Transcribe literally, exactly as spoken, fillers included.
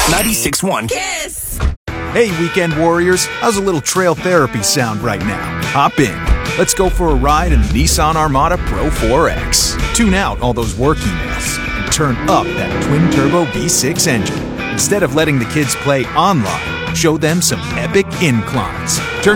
ninety-six point one Kiss! Hey, weekend warriors, how's a little trail therapy sound right now? Hop in. Let's go for a ride in the Nissan Armada Pro four X. Tune out all those work emails and turn up that twin-turbo V six engine. Instead of letting the kids play online, show them some epic inclines. Turn